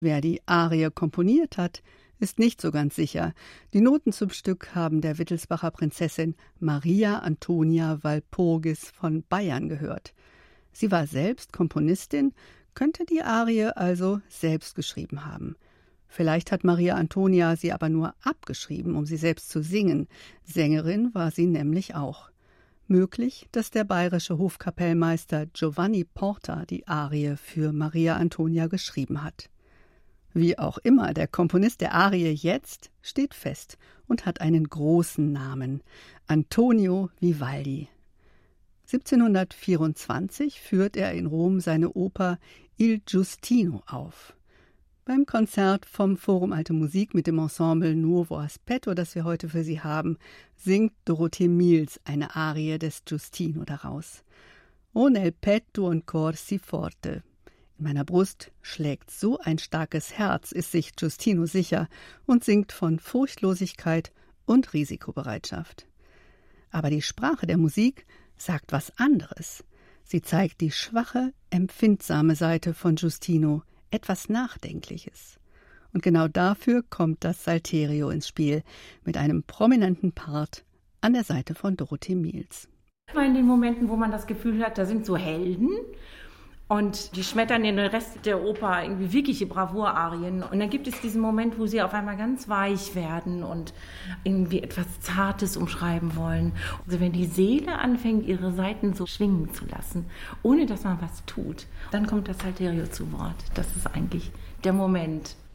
Wer die Arie komponiert hat, ist nicht so ganz sicher. Die Noten zum Stück haben der Wittelsbacher Prinzessin Maria Antonia Walpurgis von Bayern gehört. Sie war selbst Komponistin, könnte die Arie also selbst geschrieben haben. Vielleicht hat Maria Antonia sie aber nur abgeschrieben, um sie selbst zu singen. Sängerin war sie nämlich auch. Möglich, dass der bayerische Hofkapellmeister Giovanni Porta die Arie für Maria Antonia geschrieben hat. Wie auch immer, der Komponist der Arie jetzt steht fest und hat einen großen Namen: Antonio Vivaldi. 1724 führt er in Rom seine Oper Il Giustino auf. Beim Konzert vom Forum Alte Musik mit dem Ensemble Nuovo Aspetto, das wir heute für Sie haben, singt Dorothee Miels eine Arie des Giustino daraus. O nel petto un cor si forte. In meiner Brust schlägt so ein starkes Herz, ist sich Giustino sicher und singt von Furchtlosigkeit und Risikobereitschaft. Aber die Sprache der Musik sagt was anderes. Sie zeigt die schwache, empfindsame Seite von Giustino, etwas Nachdenkliches. Und genau dafür kommt das Salterio ins Spiel, mit einem prominenten Part an der Seite von Dorothee Miels. In den Momenten, wo man das Gefühl hat, da sind so Helden, und die schmettern den Rest der Oper irgendwie wirkliche Bravour-Arien. Und dann gibt es diesen Moment, wo sie auf einmal ganz weich werden und irgendwie etwas Zartes umschreiben wollen. Also wenn die Seele anfängt, ihre Saiten so schwingen zu lassen, ohne dass man was tut, dann kommt das Salterio zu Wort. Das ist eigentlich der Moment.